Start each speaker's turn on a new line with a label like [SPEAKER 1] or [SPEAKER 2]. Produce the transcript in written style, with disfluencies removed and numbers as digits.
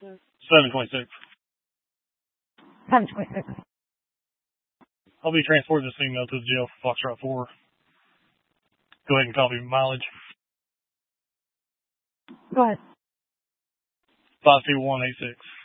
[SPEAKER 1] 726.
[SPEAKER 2] 726.
[SPEAKER 1] I'll be transporting this female to the jail for Foxtrot 4. Go ahead and copy mileage.
[SPEAKER 2] Go ahead.
[SPEAKER 1] 52186.